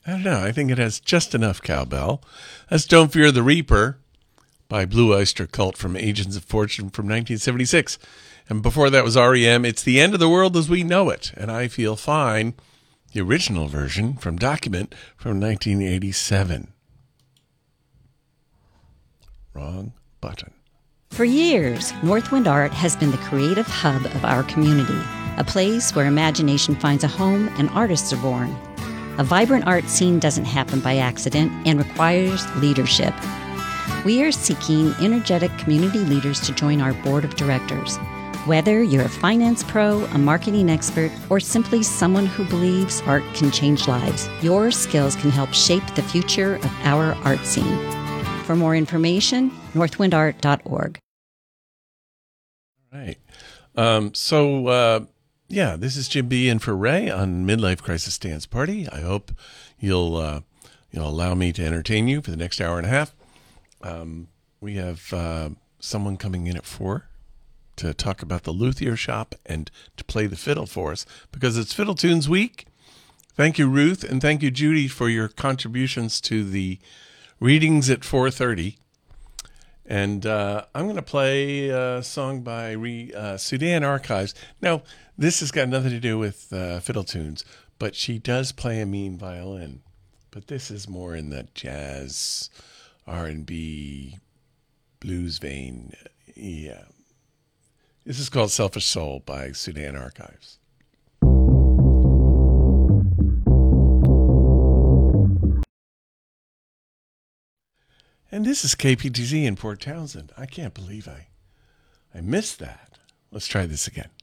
I don't know. I think it has just enough cowbell. That's Don't Fear the Reaper by Blue Oyster Cult from Agents of Fortune from 1976. And before that was REM, It's the End of the World as We Know It, and I Feel Fine, the original version from Document from 1987. Wrong button. For years, Northwind Art has been the creative hub of our community, a place where imagination finds a home and artists are born. A vibrant art scene doesn't happen by accident and requires leadership. We are seeking energetic community leaders to join our board of directors. Whether you're a finance pro, a marketing expert, or simply someone who believes art can change lives, your skills can help shape the future of our art scene. For more information, northwindart.org. All right. This is Jim B. in for Ray on Midlife Crisis Dance Party. I hope you'll allow me to entertain you for the next hour and a half. We have someone coming in at 4 to talk about the luthier shop and to play the fiddle for us because it's Fiddle Tunes Week. Thank you, Ruth, and thank you, Judy, for your contributions to the readings at 4:30. And I'm going to play a song by Sudan Archives. Now, this has got nothing to do with fiddle tunes, but she does play a mean violin. But this is more in the jazz, R&B, blues vein. Yeah. This is called Selfish Soul by Sudan Archives. And this is KPTZ in Port Townsend. I can't believe I missed that. Let's try this again.